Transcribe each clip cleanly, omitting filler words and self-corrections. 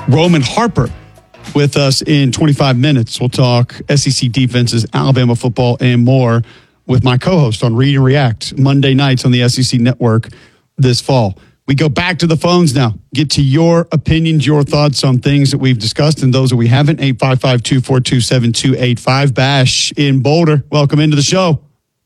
Roman Harper with us in 25 minutes. We'll talk SEC defenses, Alabama football, and more with my co-host on Read and React Monday nights on the SEC Network this fall. We go back to the phones now. Get to your opinions, your thoughts on things that we've discussed and those that we haven't. 855-242-7285. Bash in Boulder. Welcome into the show.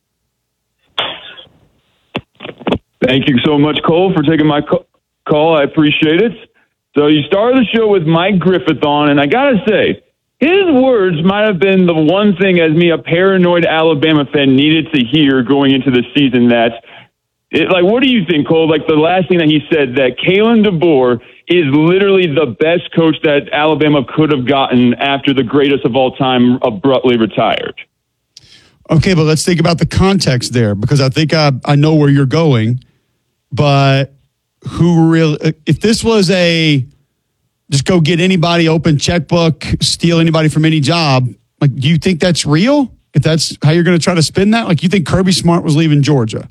Thank you so much, Cole, for taking my call. I appreciate it. So you started the show with Mike Griffith on, and I got to say, his words might have been the one thing as me, a paranoid Alabama fan, needed to hear going into the season. What do you think, Cole? Like the last thing that he said, that Kalen DeBoer is literally the best coach that Alabama could have gotten after the greatest of all time abruptly retired. Okay, but let's think about the context there, because I think I know where you're going. But if this was just go get anybody, open checkbook, steal anybody from any job, like, do you think that's real? If that's how you're going to try to spin that? Like, you think Kirby Smart was leaving Georgia?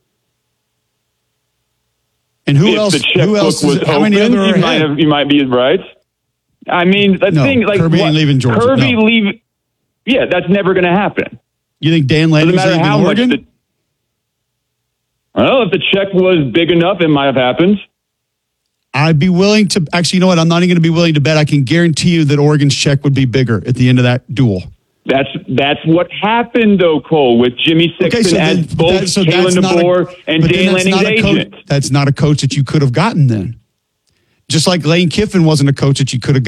And who else? If the checkbook was how open, many other you might be right. I mean, Kirby ain't leaving Georgia. Yeah, that's never going to happen. You think Dan Lanning's leaving Oregon? Well, if the check was big enough, it might have happened. I'd be willing to, actually, you know what? I'm not even going to be willing to bet. I can guarantee you that Oregon's check would be bigger at the end of that duel. That's what happened, though, Cole, with Jimmy Sexton as both Kalen DeBoer and Dan Lanning's agent. That's not a coach that you could have gotten then. Just like Lane Kiffin wasn't a coach that you could have